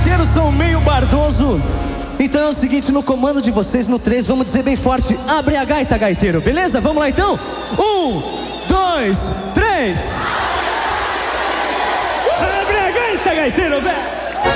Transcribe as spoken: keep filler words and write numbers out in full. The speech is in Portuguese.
gaiteiros são meio bardoso. Então é o seguinte, no comando de vocês, no três, vamos dizer bem forte: abre a gaita, gaiteiro, beleza? Vamos lá então? Um, dois, três. Abre a gaita, gaiteiro, velho.